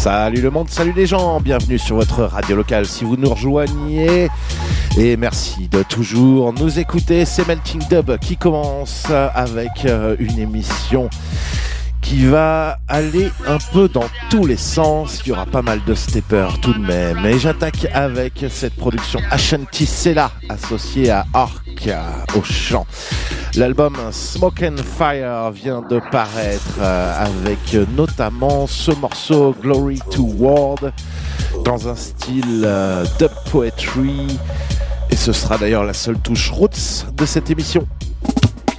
Salut le monde, salut les gens, bienvenue sur votre radio locale si vous nous rejoignez et merci de toujours nous écouter. C'est Melting Dub qui commence avec une émission qui va aller un peu dans tous les sens. Il y aura pas mal de steppers tout de même. Et j'attaque avec cette production Ashanti Sela associée à Orc au chant. L'album Smoke and Fire vient de paraître avec notamment ce morceau Glory to World dans un style dub poetry. Et ce sera d'ailleurs la seule touche roots de cette émission.